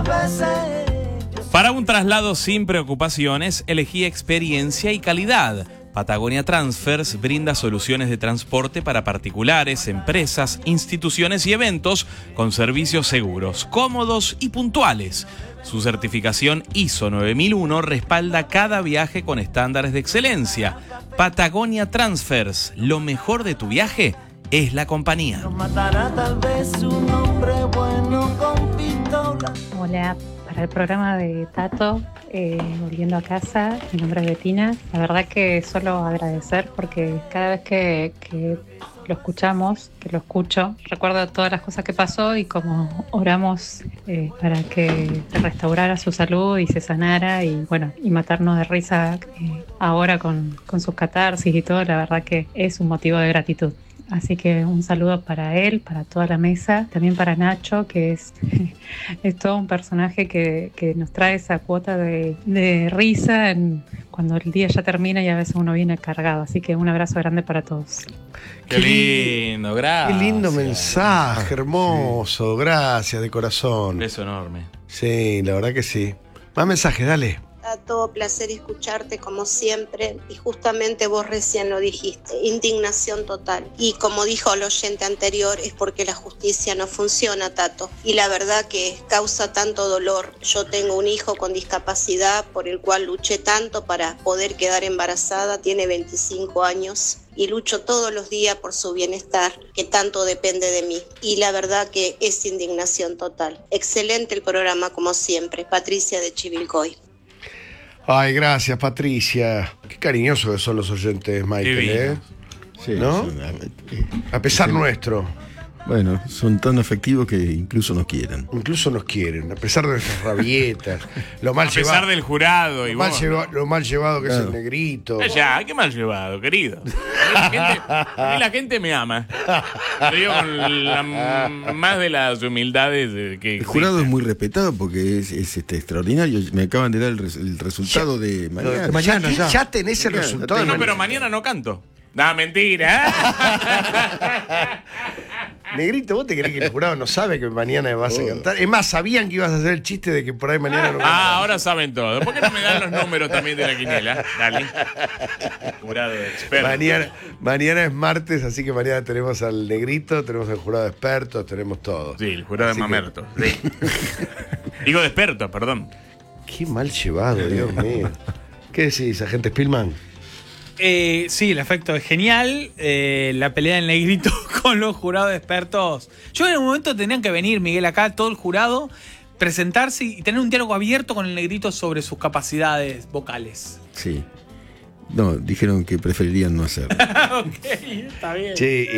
Para un traslado sin preocupaciones, elegí experiencia y calidad. Patagonia Transfers brinda soluciones de transporte para particulares, empresas, instituciones y eventos con servicios seguros, cómodos y puntuales. Su certificación ISO 9001 respalda cada viaje con estándares de excelencia. Patagonia Transfers, lo mejor de tu viaje es la compañía. Hola, para el programa de Tato, volviendo a casa, mi nombre es Betina. La verdad que solo agradecer porque cada vez que lo escuchamos, que lo escucho, recuerdo todas las cosas que pasó y cómo oramos para que se restaurara su salud y se sanara y bueno, y matarnos de risa ahora con sus catarsis y todo. La verdad que es un motivo de gratitud. Así que un saludo para él, para toda la mesa, también para Nacho, que es todo un personaje que nos trae esa cuota de risa cuando el día ya termina y a veces uno viene cargado. Así que un abrazo grande para todos. Qué lindo, gracias. Qué lindo mensaje, hermoso, gracias de corazón. Un beso enorme. Sí, la verdad que sí. Más mensajes, dale. Tato, placer escucharte como siempre y justamente vos recién lo dijiste, indignación total. Y como dijo el oyente anterior, es porque la justicia no funciona, Tato. Y la verdad que causa tanto dolor. Yo tengo un hijo con discapacidad por el cual luché tanto para poder quedar embarazada, tiene 25 años. Y lucho todos los días por su bienestar, que tanto depende de mí. Y la verdad que es indignación total. Excelente el programa como siempre. Patricia de Chivilcoy. Ay, gracias, Patricia. Qué cariñosos que son los oyentes, Michael, ¿eh? Sí, ¿no? A pesar nuestro. Bueno, son tan afectivos que incluso nos quieren. Incluso nos quieren, a pesar de nuestras rabietas. Lo mal A pesar del jurado. Lo mal llevado que Claro. es el negrito. Ya, qué mal llevado, querido. A mí la gente me ama. Lo digo con más de las humildades que El jurado es muy respetado porque es extraordinario. Me acaban de dar el resultado de mañana. Mañana ya tenés el Ya, resultado. No, pero mañana no canto. No, mentira. Negrito, ¿vos te crees que el jurado no sabe que mañana vas a cantar? Es más, sabían que ibas a hacer el chiste de que por ahí mañana no cantas. Ahora saben todo. ¿Por qué no me dan los números también de la quiniela? Dale. Jurado experto. Mañana es martes, así que mañana tenemos al Negrito, tenemos al jurado de expertos, tenemos todo. Sí, el jurado Así de Mamerto. Sí. Digo de experto, perdón. Qué mal llevado, Dios mío. ¿Qué decís, agente Spillman? Sí, el efecto es genial. La pelea del Negrito con los jurados expertos. Yo en un momento tenían que venir, Miguel, acá, todo el jurado, presentarse y tener un diálogo abierto con el Negrito sobre sus capacidades vocales. Sí. No, dijeron que preferirían no hacerlo. Ok, está bien.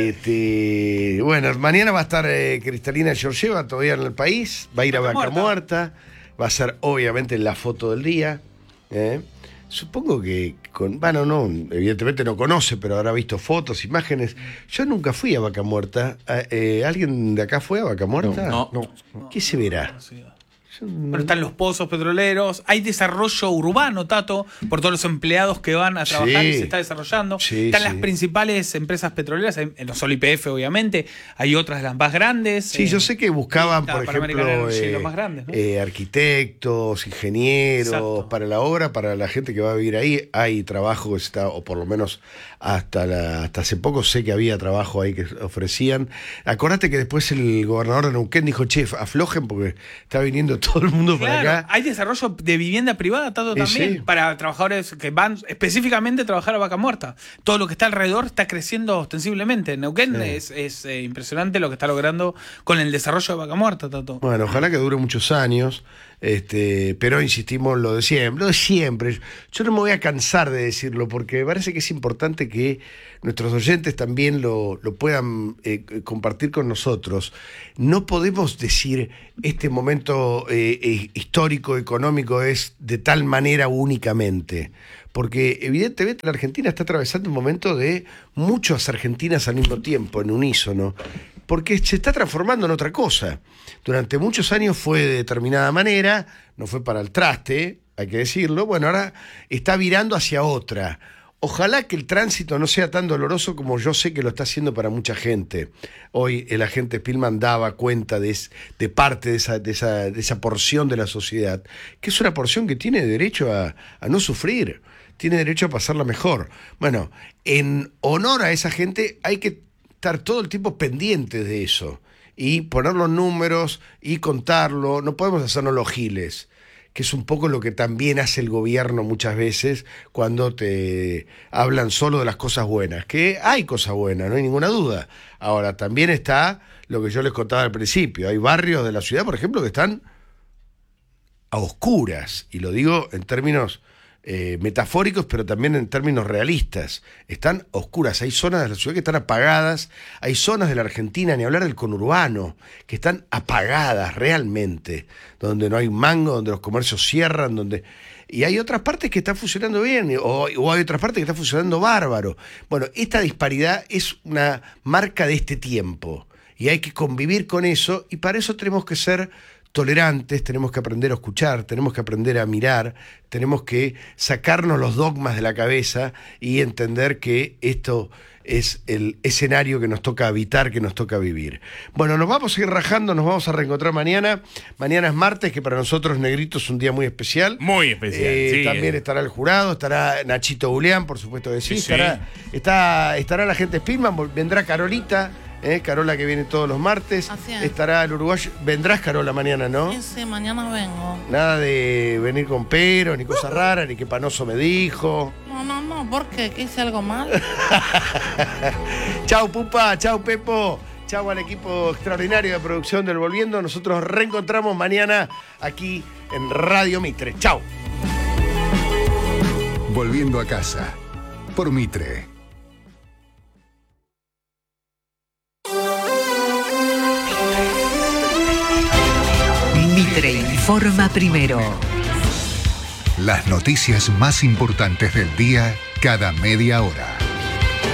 Che, bueno, mañana va a estar Cristalina Georgieva todavía en el país, va a ir a Vaca Muerta, va a ser obviamente la foto del día. Supongo que evidentemente no conoce, pero habrá visto fotos, imágenes. Yo nunca fui a Vaca Muerta. ¿Alguien de acá fue a Vaca Muerta? No. ¿Qué se verá? Pero están los pozos petroleros, hay desarrollo urbano, Tato, por todos los empleados que van a trabajar y se está desarrollando. Están las principales empresas petroleras, en no solo YPF obviamente, hay otras de las más grandes. Sí, yo sé que buscaban, por ejemplo, los más grandes, ¿no? arquitectos, ingenieros, Exacto. para la obra, para la gente que va a vivir ahí, hay trabajo que está, o por lo menos hasta hace poco sé que había trabajo ahí que ofrecían. Acordate que después el gobernador de Neuquén dijo, che, aflojen porque está viniendo todo el mundo para acá. Hay desarrollo de vivienda privada, Tato, también, para trabajadores que van específicamente a trabajar a Vaca Muerta. Todo lo que está alrededor está creciendo ostensiblemente. Neuquén es impresionante lo que está logrando con el desarrollo de Vaca Muerta, Tato. Bueno, ojalá que dure muchos años, pero insistimos lo de siempre. Yo no me voy a cansar de decirlo porque me parece que es importante que nuestros oyentes también lo puedan compartir con nosotros. No podemos decir este momento histórico, económico es de tal manera únicamente. Porque evidentemente la Argentina está atravesando un momento de muchas Argentinas al mismo tiempo, en unísono, porque se está transformando en otra cosa. Durante muchos años fue de determinada manera, no fue para el traste, hay que decirlo, bueno, ahora está virando hacia otra Ojalá que el tránsito no sea tan doloroso como yo sé que lo está haciendo para mucha gente. Hoy el agente Spillman daba cuenta de parte de esa porción de la sociedad, que es una porción que tiene derecho a no sufrir, tiene derecho a pasarla mejor. Bueno, en honor a esa gente hay que estar todo el tiempo pendientes de eso y poner los números y contarlo. No podemos hacernos los giles, que es un poco lo que también hace el gobierno muchas veces cuando te hablan solo de las cosas buenas, que hay cosas buenas, no hay ninguna duda. Ahora, también está lo que yo les contaba al principio, hay barrios de la ciudad, por ejemplo, que están a oscuras, y lo digo en términos metafóricos, pero también en términos realistas. Están oscuras, hay zonas de la ciudad que están apagadas, hay zonas de la Argentina, ni hablar del conurbano, que están apagadas realmente, donde no hay mango, donde los comercios cierran, y hay otras partes que están funcionando bien, o hay otras partes que están funcionando bárbaro. Bueno, esta disparidad es una marca de este tiempo, y hay que convivir con eso, y para eso tenemos que ser tolerantes, tenemos que aprender a escuchar, tenemos que aprender a mirar, tenemos que sacarnos los dogmas de la cabeza y entender que esto es el escenario que nos toca habitar, que nos toca vivir. Bueno, nos vamos a ir rajando, nos vamos a reencontrar mañana. Mañana es martes, que para nosotros Negrito es un día muy especial. Muy especial, sí. También estará el jurado, estará Nachito Julián, por supuesto que sí. Estará la gente Spillman, vendrá Carolita. Carola, que viene todos los martes. Estará el uruguayo. Vendrás, Carola, mañana, ¿no? Sí, mañana vengo. Nada de venir con pero, ni cosas raras, ni que Panoso me dijo. No, ¿por qué? ¿Que hice algo mal? Chau, Pupa, chau, Pepo. Chau al equipo extraordinario de producción del Volviendo. Nosotros reencontramos mañana aquí en Radio Mitre. Chau. Volviendo a casa por Mitre. Mitre informa primero. Las noticias más importantes del día cada media hora.